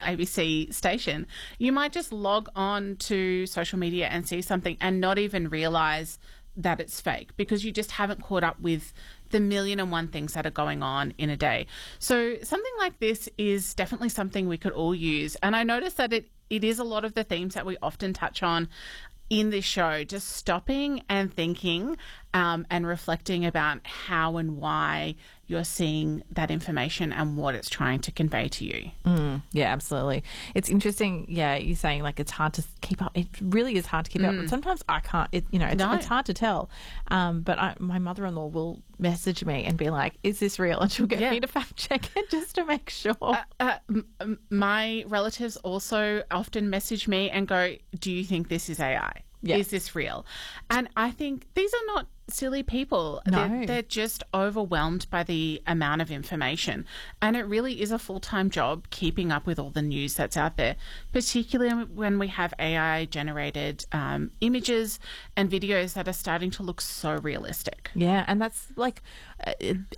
ABC station, you might just log on to social media and see something and not even realise that it's fake because you just haven't caught up with the million and one things that are going on in a day. So something like this is definitely something we could all use. And I noticed that it is a lot of the themes that we often touch on in this show, just stopping and thinking and reflecting about how and why you're seeing that information and what it's trying to convey to you. Yeah, absolutely. It's interesting. Yeah, you're saying like it's hard to keep up. It really is hard to keep up. But sometimes I can't. It's hard to tell. But my mother-in-law will message me and be like, "Is this real?" And she'll get me to fact check it just to make sure. My relatives also often message me and go, "Do you think this is AI? Is this real?" And I think these are not silly people. No. They're just overwhelmed by the amount of information. And it really is a full-time job keeping up with all the news that's out there, particularly when we have AI-generated images and videos that are starting to look so realistic. Yeah, and that's like